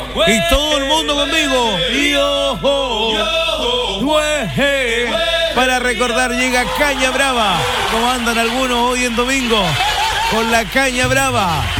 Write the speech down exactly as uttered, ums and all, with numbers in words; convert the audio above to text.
Y todo el mundo conmigo. Yo, para recordar, llega Caña Brava. ¿Cómo andan algunos hoy en domingo? Con la Caña Brava.